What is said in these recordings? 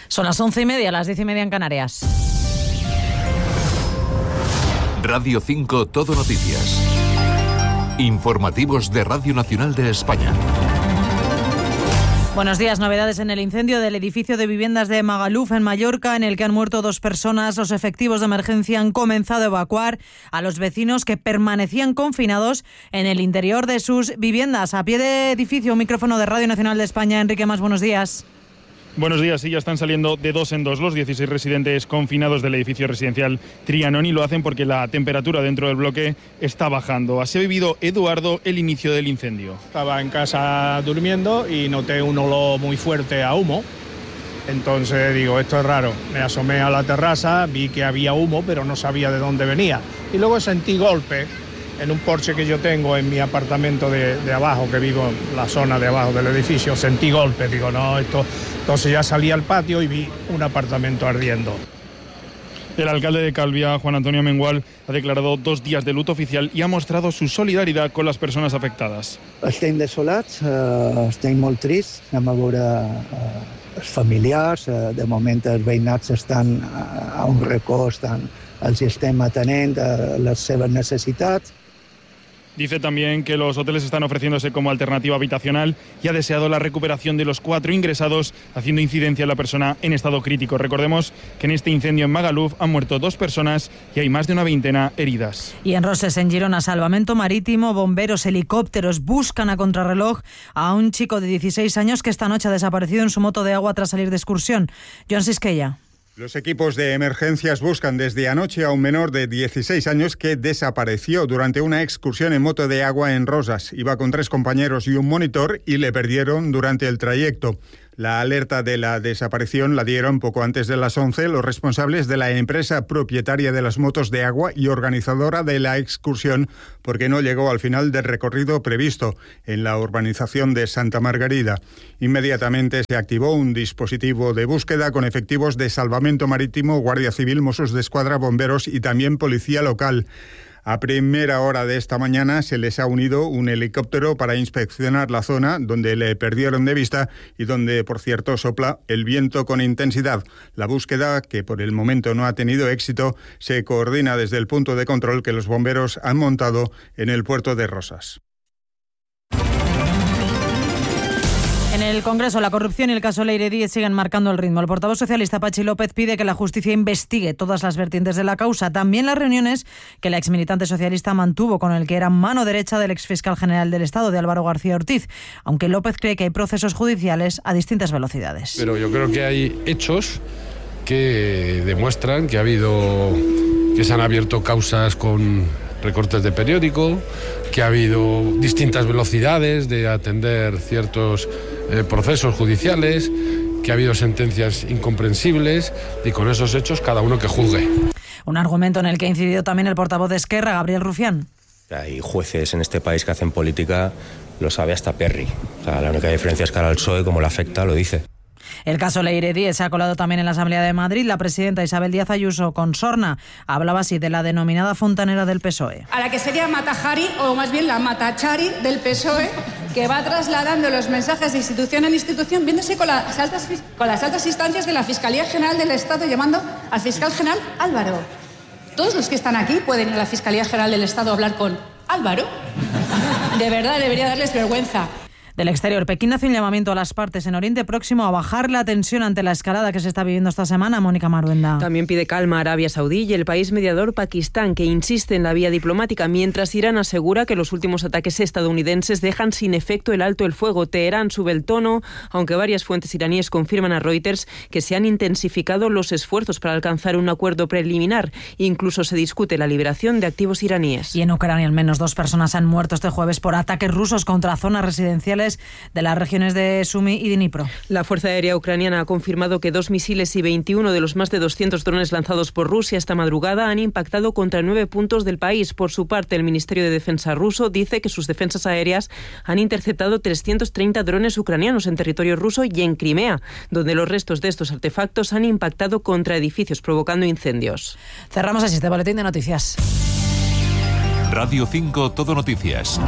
Son las 11:30, las 10:30 en Canarias. Radio 5 Todo Noticias. Informativos de Radio Nacional de España. Buenos días. Novedades en el incendio del edificio de viviendas de Magaluf, en Mallorca, en el que han muerto 2 personas. Los efectivos de emergencia han comenzado a evacuar a los vecinos que permanecían confinados en el interior de sus viviendas. A pie de edificio, un micrófono de Radio Nacional de España. Enrique Mas, buenos días. Buenos días, sí, ya están saliendo de 2 en 2 los 16 residentes confinados del edificio residencial Trianon, y lo hacen porque la temperatura dentro del bloque está bajando. Así ha vivido Eduardo el inicio del incendio. Estaba en casa durmiendo y noté un olor muy fuerte a humo. Entonces digo, esto es raro. Me asomé a la terraza, vi que había humo, pero no sabía de dónde venía. Y luego sentí golpe en un porche que yo tengo en mi apartamento de abajo, que vivo en la zona de abajo del edificio. Sentí golpe, digo, no, esto... Entonces ya salí al patio y vi un apartamento ardiendo. El alcalde de Calvià, Juan Antonio Mengual, ha declarado 2 días de luto oficial y ha mostrado su solidaridad con las persones afectades. Estem desolats, estem molt trists, anem a veure els familiars, de moment els veïnats estan a un racó, els estem atenent a les seves necessitats. Dice también que los hoteles están ofreciéndose como alternativa habitacional y ha deseado la recuperación de los 4 ingresados, haciendo incidencia en la persona en estado crítico. Recordemos que en este incendio en Magaluf han muerto 2 personas y hay más de una veintena heridas. Y en Roses, en Girona, salvamento marítimo, bomberos, helicópteros buscan a contrarreloj a un chico de 16 años que esta noche ha desaparecido en su moto de agua tras salir de excursión. Joan Sisquella. Los equipos de emergencias buscan desde anoche a un menor de 16 años que desapareció durante una excursión en moto de agua en Rosas. Iba con 3 compañeros y un monitor y le perdieron durante el trayecto. La alerta de la desaparición la dieron poco antes de las 11 los responsables de la empresa propietaria de las motos de agua y organizadora de la excursión, porque no llegó al final del recorrido previsto en la urbanización de Santa Margarida. Inmediatamente se activó un dispositivo de búsqueda con efectivos de salvamento marítimo, Guardia Civil, Mossos d'Esquadra, bomberos y también policía local. A primera hora de esta mañana se les ha unido un helicóptero para inspeccionar la zona donde le perdieron de vista y donde, por cierto, sopla el viento con intensidad. La búsqueda, que por el momento no ha tenido éxito, se coordina desde el punto de control que los bomberos han montado en el puerto de Rosas. En el Congreso, la corrupción y el caso Leire Díez siguen marcando el ritmo. El portavoz socialista Patxi López pide que la justicia investigue todas las vertientes de la causa. También las reuniones que la exmilitante socialista mantuvo con el que era mano derecha del exfiscal general del Estado, de Álvaro García Ortiz, aunque López cree que hay procesos judiciales a distintas velocidades. Pero yo creo que hay hechos que demuestran que se han abierto causas con recortes de periódico, que ha habido distintas velocidades de atender ciertos procesos judiciales, que ha habido sentencias incomprensibles, y con esos hechos cada uno que juzgue. Un argumento en el que ha incidido también el portavoz de Esquerra, Gabriel Rufián. Hay jueces en este país que hacen política, lo sabe hasta Perry. O sea, la única diferencia es que ahora el PSOE, como le afecta, lo dice. El caso Leire Díez se ha colado también en la Asamblea de Madrid. La presidenta Isabel Díaz Ayuso, con sorna, hablaba así de la denominada fontanera del PSOE. A la que sería Matajari, o más bien la Matachari del PSOE, que va trasladando los mensajes de institución en institución, viéndose con las altas instancias de la Fiscalía General del Estado, llamando al fiscal general Álvaro. Todos los que están aquí pueden ir a la Fiscalía General del Estado a hablar con Álvaro. De verdad, debería darles vergüenza. Del exterior, Pekín hace un llamamiento a las partes en Oriente Próximo a bajar la tensión ante la escalada que se está viviendo esta semana. Mónica Maruenda. También pide calma a Arabia Saudí y el país mediador Pakistán, que insiste en la vía diplomática, mientras Irán asegura que los últimos ataques estadounidenses dejan sin efecto el alto el fuego. Teherán sube el tono, aunque varias fuentes iraníes confirman a Reuters que se han intensificado los esfuerzos para alcanzar un acuerdo preliminar. Incluso se discute la liberación de activos iraníes. Y en Ucrania al menos 2 personas han muerto este jueves por ataques rusos contra zonas residenciales de las regiones de Sumy y Dnipro. La Fuerza Aérea Ucraniana ha confirmado que 2 misiles y 21 de los más de 200 drones lanzados por Rusia esta madrugada han impactado contra 9 puntos del país. Por su parte, el Ministerio de Defensa ruso dice que sus defensas aéreas han interceptado 330 drones ucranianos en territorio ruso y en Crimea, donde los restos de estos artefactos han impactado contra edificios, provocando incendios. Cerramos así este boletín de noticias. Radio 5 Todo Noticias.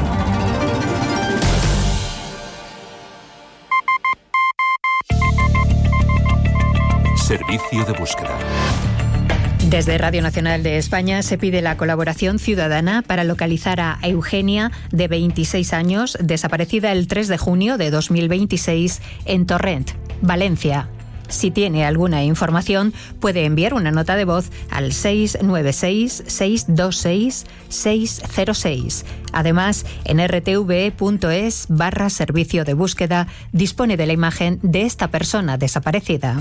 Servicio de búsqueda. Desde Radio Nacional de España se pide la colaboración ciudadana para localizar a Eugenia, de 26 años, desaparecida el 3 de junio de 2026 en Torrent, Valencia. Si tiene alguna información, puede enviar una nota de voz al 696-626-606. Además, en rtve.es/servicio de búsqueda dispone de la imagen de esta persona desaparecida.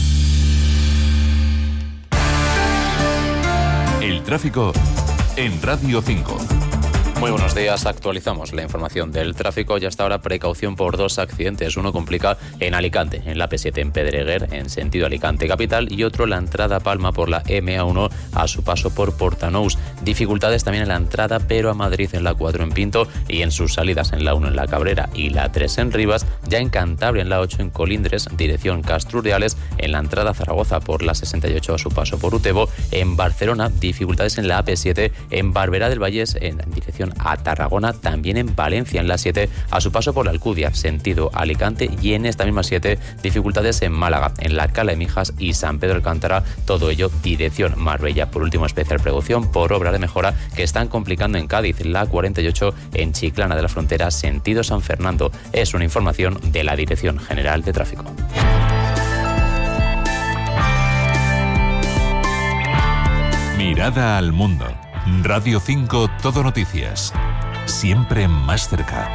El tráfico en Radio 5. Muy buenos días, actualizamos la información del tráfico y hasta ahora precaución por 2 accidentes. Uno complica en Alicante, en la P7 en Pedreguer, en sentido Alicante capital, y otro la entrada a Palma por la MA1 a su paso por Portanous. Dificultades también en la entrada, pero a Madrid en la 4 en Pinto y en sus salidas en la 1 en la Cabrera y la 3 en Rivas, ya en Cantabria en la 8 en Colindres, dirección Castro-Urdiales, en la entrada a Zaragoza por la 68 a su paso por Utebo, en Barcelona dificultades en la AP7, en Barberá del Vallés en dirección a Tarragona, también en Valencia en la 7 a su paso por la Alcudia, sentido Alicante, y en esta misma 7 dificultades en Málaga, en la Cala de Mijas y San Pedro Alcántara, todo ello dirección Marbella. Por último, especial precaución por obras de mejora que están complicando en Cádiz, la 48 en Chiclana de la Frontera, sentido San Fernando. Es una información de la Dirección General de Tráfico. Mirada al mundo. Radio 5 Todo Noticias. Siempre más cerca.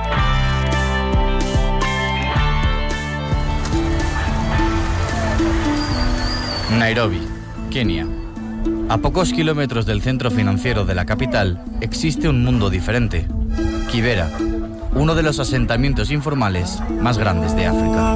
Nairobi, Kenia. A pocos kilómetros del centro financiero de la capital existe un mundo diferente. Kibera, uno de los asentamientos informales más grandes de África.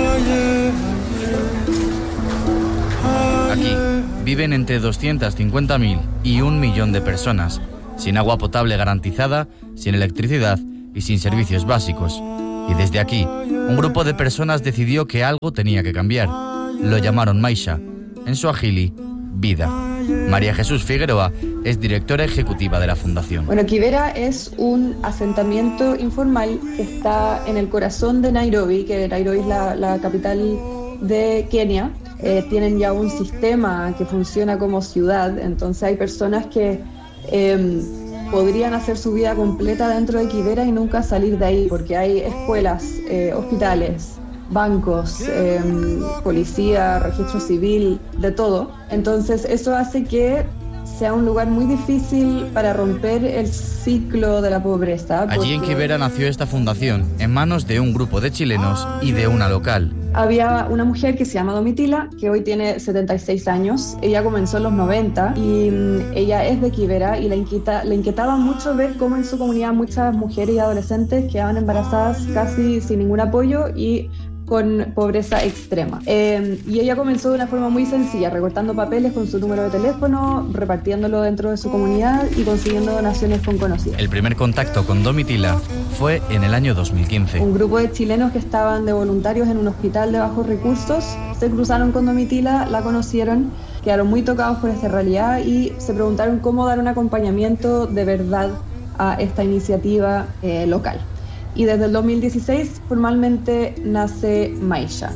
Aquí viven entre 250.000 y 1 millón de personas, sin agua potable garantizada, sin electricidad y sin servicios básicos. Y desde aquí, un grupo de personas decidió que algo tenía que cambiar. Lo llamaron Maisha, en suajili, vida. María Jesús Figueroa es directora ejecutiva de la fundación. Bueno, Kibera es un asentamiento informal que está en el corazón de Nairobi, que Nairobi es la capital de Kenia. Tienen ya un sistema que funciona como ciudad, entonces hay personas que podrían hacer su vida completa dentro de Kibera y nunca salir de ahí, porque hay escuelas, hospitales, bancos, policía, registro civil, de todo. Entonces eso hace que sea un lugar muy difícil para romper el ciclo de la pobreza. Allí en Kibera nació esta fundación, en manos de un grupo de chilenos y de una local. Había una mujer que se llama Domitila, que hoy tiene 76 años. Ella comenzó en los 90 y ella es de Kibera y le inquietaba mucho ver cómo en su comunidad muchas mujeres y adolescentes quedaban embarazadas casi sin ningún apoyo y con pobreza extrema. Y ella comenzó de una forma muy sencilla, recortando papeles con su número de teléfono, repartiéndolo dentro de su comunidad y consiguiendo donaciones con conocidos. El primer contacto con Domitila fue en el año 2015. Un grupo de chilenos que estaban de voluntarios en un hospital de bajos recursos se cruzaron con Domitila, la conocieron, quedaron muy tocados por esta realidad y se preguntaron cómo dar un acompañamiento de verdad a esta iniciativa local. Y desde el 2016 formalmente nace Maisha.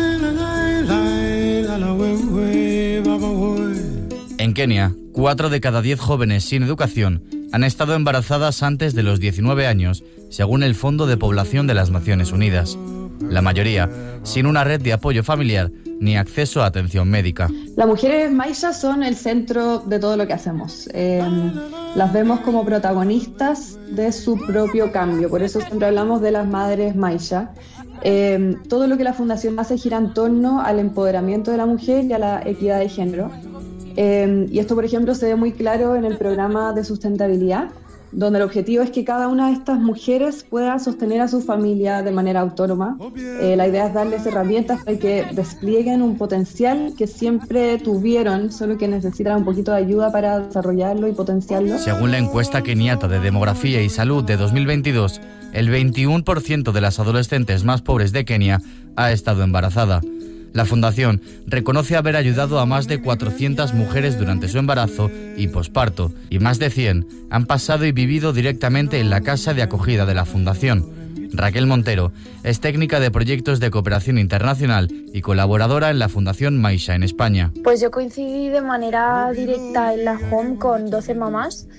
En Kenia, 4 de cada 10 jóvenes sin educación han estado embarazadas antes de los 19 años, según el Fondo de Población de las Naciones Unidas. La mayoría sin una red de apoyo familiar ni acceso a atención médica. Las mujeres Maisha son el centro de todo lo que hacemos. Las vemos como protagonistas de su propio cambio, por eso siempre hablamos de las madres Maisha. Todo lo que la fundación hace gira en torno al empoderamiento de la mujer y a la equidad de género. Y esto, por ejemplo, se ve muy claro en el programa de sustentabilidad, donde el objetivo es que cada una de estas mujeres pueda sostener a su familia de manera autónoma. La idea es darles herramientas para que desplieguen un potencial que siempre tuvieron, solo que necesitan un poquito de ayuda para desarrollarlo y potenciarlo. Según la encuesta keniata de Demografía y Salud de 2022, el 21% de las adolescentes más pobres de Kenia ha estado embarazada. La Fundación reconoce haber ayudado a más de 400 mujeres durante su embarazo y posparto, y más de 100 han pasado y vivido directamente en la casa de acogida de la Fundación. Raquel Montero es técnica de proyectos de cooperación internacional y colaboradora en la Fundación Maisha en España. Pues yo coincidí de manera directa en la home con 12 mamás,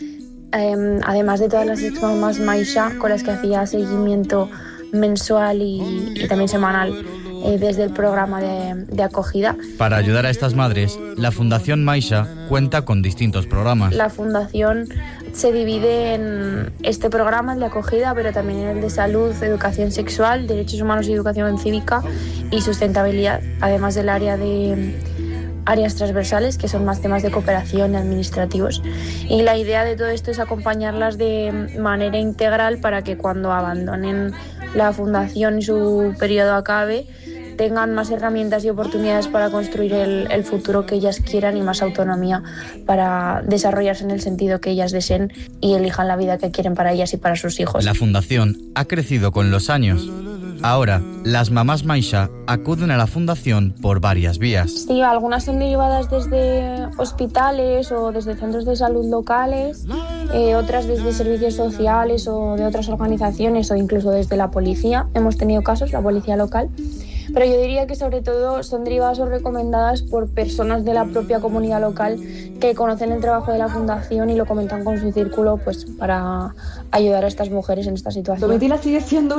además de todas las ex-mamás Maisha con las que hacía seguimiento mensual y también semanal desde el programa de acogida. Para ayudar a estas madres, la Fundación Maisha cuenta con distintos programas. La Fundación se divide en este programa, el de acogida, pero también en el de salud, educación sexual, derechos humanos y educación cívica y sustentabilidad, además del área de áreas transversales, que son más temas de cooperación y administrativos. Y la idea de todo esto es acompañarlas de manera integral para que cuando abandonen la fundación y su periodo acabe, tengan más herramientas y oportunidades para construir el futuro que ellas quieran y más autonomía para desarrollarse en el sentido que ellas deseen y elijan la vida que quieren para ellas y para sus hijos. La fundación ha crecido con los años. Ahora, las mamás Maisha acuden a la fundación por varias vías. Sí, algunas son derivadas desde hospitales o desde centros de salud locales, otras desde servicios sociales o de otras organizaciones o incluso desde la policía. Hemos tenido casos, la policía local. Pero yo diría que sobre todo son derivadas o recomendadas por personas de la propia comunidad local que conocen el trabajo de la fundación y lo comentan con su círculo, pues para ayudar a estas mujeres en esta situación. Domitila sigue siendo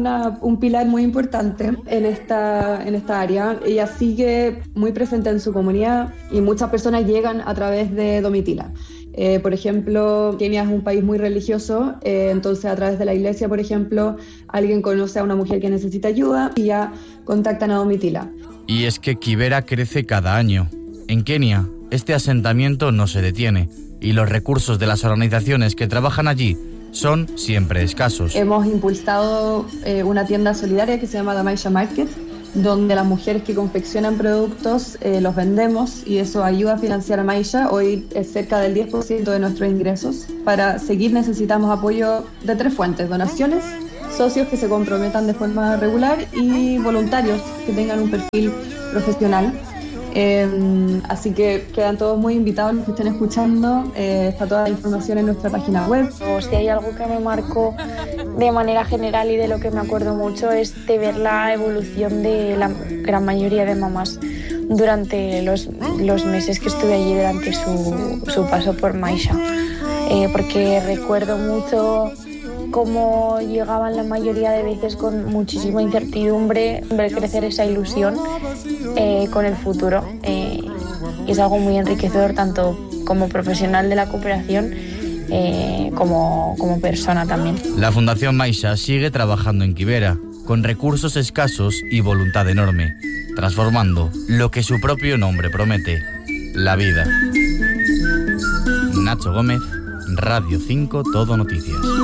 un pilar muy importante en esta área. Ella sigue muy presente en su comunidad y muchas personas llegan a través de Domitila. Por ejemplo, Kenia es un país muy religioso, entonces a través de la iglesia, por ejemplo, alguien conoce a una mujer que necesita ayuda y ya contactan a Domitila. Y es que Kibera crece cada año. En Kenia, este asentamiento no se detiene y los recursos de las organizaciones que trabajan allí son siempre escasos. Hemos impulsado una tienda solidaria que se llama The Maisha Market, donde las mujeres que confeccionan productos los vendemos y eso ayuda a financiar a Maisha. Hoy es cerca del 10% de nuestros ingresos. Para seguir necesitamos apoyo de 3 fuentes: donaciones, socios que se comprometan de forma regular y voluntarios que tengan un perfil profesional. Así que quedan todos muy invitados los que estén escuchando. Está toda la información en nuestra página web. Si hay algo que me marcó de manera general y de lo que me acuerdo mucho es de ver la evolución de la gran mayoría de mamás durante los meses que estuve allí durante su paso por Maisha, porque recuerdo mucho cómo llegaban la mayoría de veces con muchísima incertidumbre, ver crecer esa ilusión con el futuro. Y es algo muy enriquecedor tanto como profesional de la cooperación como persona también. La Fundación Maisha sigue trabajando en Kibera, con recursos escasos y voluntad enorme, transformando lo que su propio nombre promete, la vida. Nacho Gómez, Radio 5 Todo Noticias.